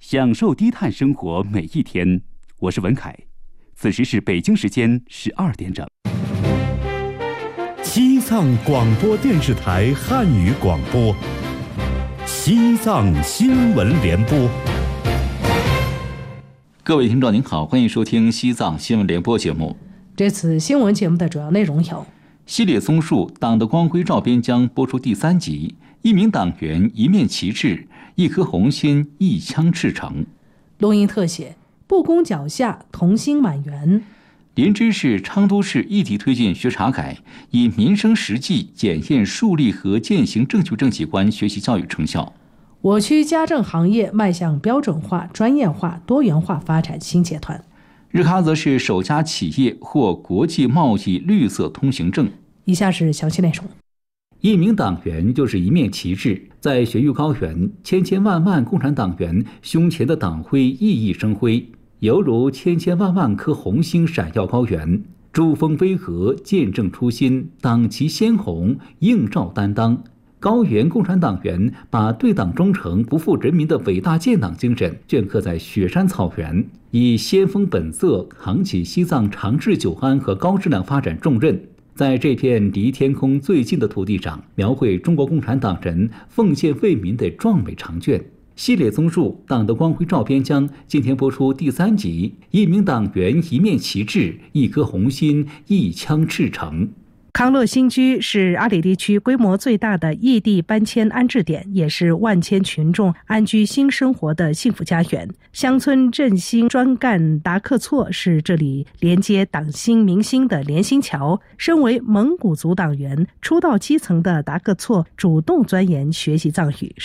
享受低碳生活每一天。我是文凯，此时是北京时间12点整。 西藏广播电视台汉语广播，西藏新闻联播。 各位听众您好，欢迎收听西藏新闻联播节目。 这次新闻节目的主要内容有： 西列松树党的光辉照边疆播出第3集，一名党员一面旗帜，一颗红心一枪赤诚。 录音特写，不攻脚下，童心满园。 林芝市、昌都市一体推进学查改，以民生实际检验树立和践行正确政绩观学习教育成效。 我区家政行业迈向标准化、专业化、多元化发展新阶段。 日喀则市首家企业获国际贸易绿色通行证。 以下是详细内容。 一名党员就是一面旗帜，在雪域高原，千千万万共产党员胸前的党徽熠熠生辉，犹如千千万万颗红星闪耀高原，珠峰巍峨，见证初心，党旗鲜红，映照担当。高原共产党员把对党忠诚、不负人民的伟大建党精神镌刻在雪山草原，以先锋本色扛起西藏长治久安和高质量发展重任。在这片离天空最近的土地上，描绘中国共产党人奉献为民的壮美长卷。西列松树党的光辉照边疆今天播出第3集，一名党员一面旗帜，一颗红心一枪赤诚。 康乐新居是阿里地区规模最大的异地搬迁安置点，也是万千群众安居新生活的幸福家园。乡村振兴专干达克措是这里连接党心民心的联心桥。身为蒙古族党员，初到基层的达克措主动钻研学习藏语，